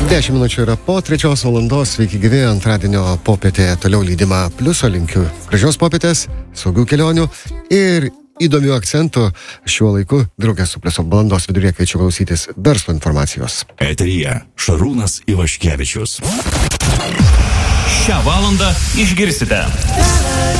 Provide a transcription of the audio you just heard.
10 minučių yra po 3 valandos. Sveiki gyvi, antradienio popietėje toliau lydimą pliuso. Linkiu gražios popietės, saugių kelionių ir įdomių akcentų šiuo laiku. Draugė su pliuso valandos viduryje kviečiu klausytis verslo informacijos. Eteryje Šarūnas Ivaškevičius. Šią valandą išgirsite.